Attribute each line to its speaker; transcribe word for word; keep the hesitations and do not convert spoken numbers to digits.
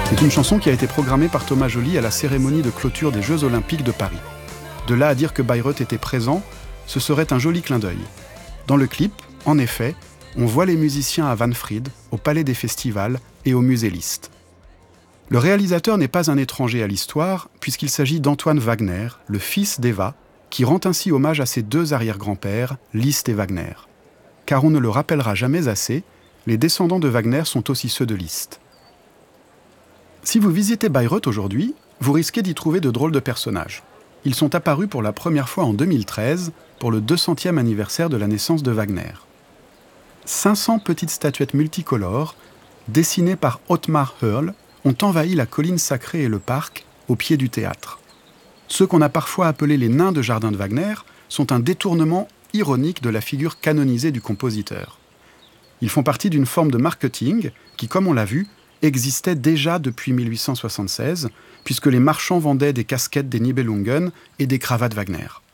Speaker 1: C'est une chanson qui a été programmée par Thomas Joly à la cérémonie de clôture des Jeux Olympiques de Paris. De là à dire que Bayreuth était présent, ce serait un joli clin d'œil. Dans le clip, en effet, on voit les musiciens à Wahnfried, au Palais des Festivals et au Musée Liszt. Le réalisateur n'est pas un étranger à l'histoire, puisqu'il s'agit d'Antoine Wagner, le fils d'Eva, qui rend ainsi hommage à ses deux arrière-grands-pères, Liszt et Wagner. Car on ne le rappellera jamais assez, les descendants de Wagner sont aussi ceux de Liszt. Si vous visitez Bayreuth aujourd'hui, vous risquez d'y trouver de drôles de personnages. Ils sont apparus pour la première fois en deux mille treize, pour le deux centième anniversaire de la naissance de Wagner. cinq cents petites statuettes multicolores, dessinées par Ottmar Hörl, ont envahi la colline sacrée et le parc, au pied du théâtre. Ceux qu'on a parfois appelés les nains de jardin de Wagner sont un détournement ironique de la figure canonisée du compositeur. Ils font partie d'une forme de marketing qui, comme on l'a vu, existait déjà depuis mille huit cent soixante-seize, puisque les marchands vendaient des casquettes des Nibelungen et des cravates Wagner.